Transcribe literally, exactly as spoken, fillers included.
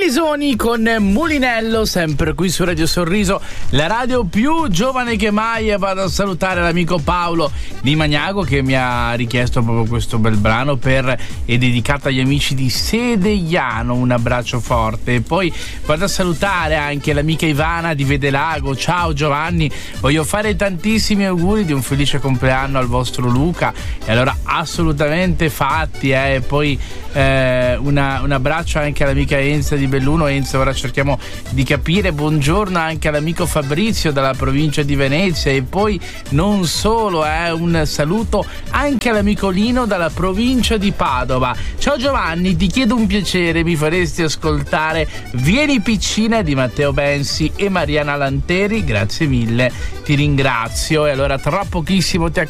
Pisoni con Mulinello, sempre qui su Radio Sorriso, la radio più giovane che mai. E vado a salutare l'amico Paolo di Magnago che mi ha richiesto proprio questo bel brano per è dedicato agli amici di Sedegliano. Un abbraccio forte. E poi vado a salutare anche l'amica Ivana di Vedelago. Ciao Giovanni, voglio fare tantissimi auguri di un felice compleanno al vostro Luca, e allora assolutamente fatti. eh. E poi eh, una, un abbraccio anche all'amica Enza di Belluno. Enzo, ora cerchiamo di capire. Buongiorno anche all'amico Fabrizio dalla provincia di Venezia, e poi non solo, eh, un saluto anche all'amico Lino dalla provincia di Padova. Ciao Giovanni, ti chiedo un piacere, mi faresti ascoltare Vieni piccina di Matteo Bensi e Mariana Lanteri? Grazie mille, ti ringrazio. E allora tra pochissimo ti